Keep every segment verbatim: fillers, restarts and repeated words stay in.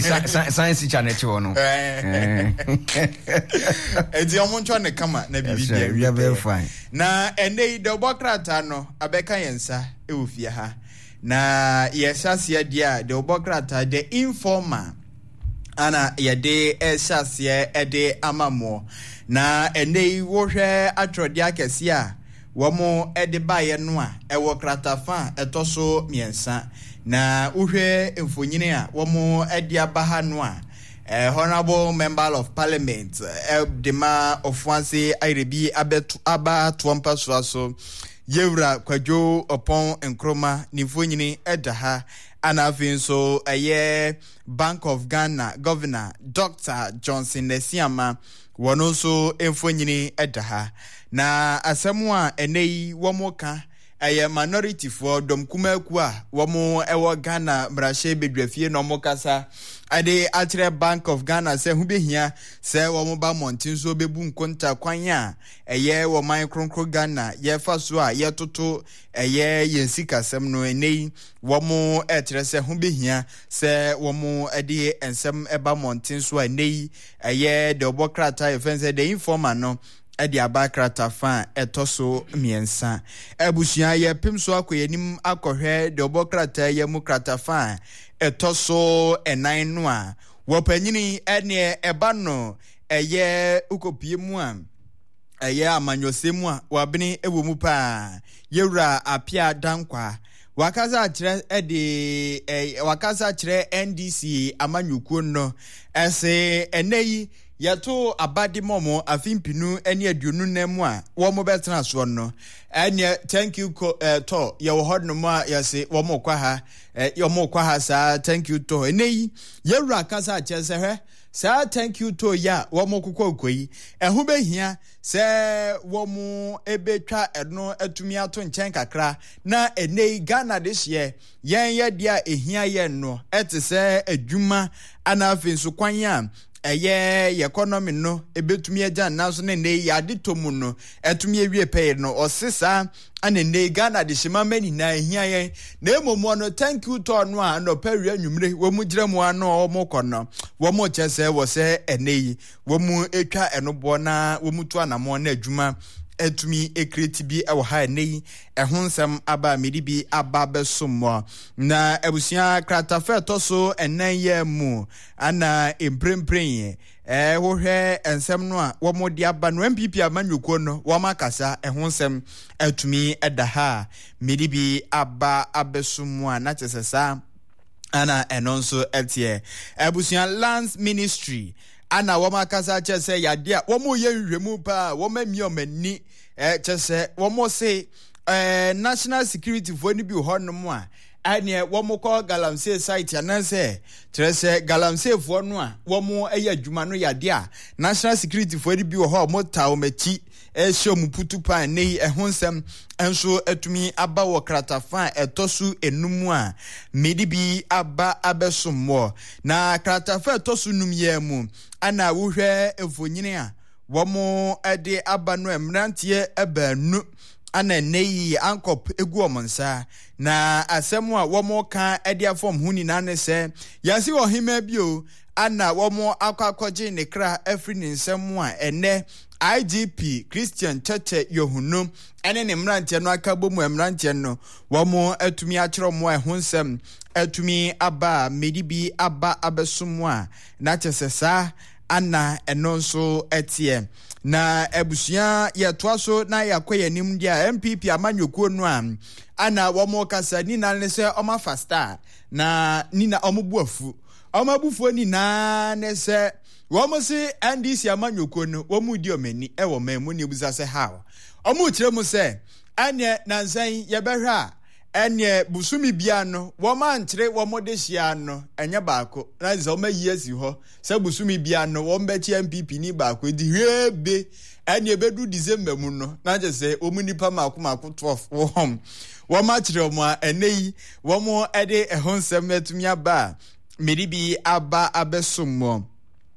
science channel che wono edi omoncho ne kama na bibi bia very fine na ene de obokrata no abeka yensa e ofie ha na yesase dia de obokrata de informer ana yede esase ede amamo na ene wo hwe atrodi akese a womo ede baye no a ewo kratafa etoso miensa na uhwe emfonyine a womo ede abaha no a Uh, honorable member of parliament uh, Dema Ofwanse Airebi abetu aba tuampa so yewra kwadwo opon enkroma nifonyini edaha anafin so aye Bank of Ghana governor Doctor Johnson Nesiama wono so enfonyini edaha na asemu a enei womoka aye minority for dom kumaku a womo ewo Ghana brashe bedwafie no mokasa ade atre Bank of Ghana se hu behia se womo ba montin so bebu nkonta kwan a eye wo man kronkro Ghana ye fa so a ye toto eye yensika sem no enei womo etre se hu behia se womo ade ensem eba montin so a enei eye de obokrata ye fense de informer no edi abakrata fan etoso miensa ebusia ye pimso akoyenim akohwe de obokrata ye mukrata fan etoso enan no a wopanyini ene eba no eye ukopie mu a eye amanyosemu a wabene ewo mu pa yewura apia dankwa wakaza akire edi eh, wakaza akire N D C amanyukuo no ese eneyi yato abadi momo afimpinu eni aduonu nemu a wo mo betena so no eni thank you uh, to ye wo hodno mo yase wo mo kwa ha ye mo kwa ha sa thank you to eni yewura kasa achese he sa thank you to ya wo mo kokwa okoyi ehu behia se wo mo ebetwa eno atumi ato nchen kakra na eni Ghana this year yen ye dia ehia ye no etese adwuma anafin so kwanya eye economy no ebetumi agya nanso ne ne yade tomu no etumi ewie pay no osesa ane ne Ghana de shima mani na hia yen na emomo no thank you to no a no pawi anwumre wo mu gire mu ano wo kono wo mu chese wo se eneyi wo mu etwa enobo na wo mu to anamo na adwuma etumi ekreti bi ewo ha nei ehonsem aba medibi aba besomo na ebusia kratafe toso enan ye mu ana emprempren eh wo hwe ensem no a wo modi aba no M P P amanyuko no wo makasa ehonsem etumi edaha medibi aba abesomo na chesesa ana enonso etie ebusia lands ministry ana woma kasa chese yade a womo ye nhwemu pa woma miomani eh chese womo se eh national security for ni bi ho no mo a ane womo ko galamsey site ananse chese galamsey fo no a womo eye adwuma no yade a national security for ni bi ho mo tawo machi ehyo mu putupa nei ehonsem enso etumi aba wo kratafa etosu enumu a medibi aba abesommo na kratafa etosu num ye mu ana wohwe efonyine a womo ede aba no emrantie ebanu ana nei ankop egu omonsa na asemu a womo ka ede afom huni na ne se yasi ohima bio ana womo akwakoje ne kra afri ne nsemu a ene I G P Christian Cheche Yohunu ene ne mrantie no akabo mu mrantie no womo atumi akiro mo ehonsem atumi aba medibi aba abesomo a na chesesa ana enonso etie na ebusia ye toaso na yakoye nim dia M P P amanyokuo no a ana womo kasa ni na ne se oma fasta na ni na omobuafu omabufuo ni na ne se womo se N D C amanyoko no womu di omani e wo mamu ne buza se hawo omu kire mu se ane nansan ye behwe a ene busumi bia no womo ankyere womo de hia no enye baako na ze oma yi asi ho se busumi bia no wo mbechi M P P ni baako di hwebe ene bedu December mu no na je se omu nipa maako maako twelve wo hom womo akyere omo a eneyi womo ede ehonsem atumi aba medibi aba abesomo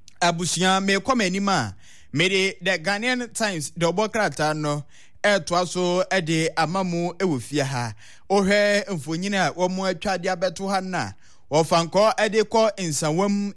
abusia me komanima mere the Ghanaian Times the obokrata no etwaso ede amamu ewofia ha ohwe mfonyina wo mu atwade abeto ha na ofanko ede ko insanwam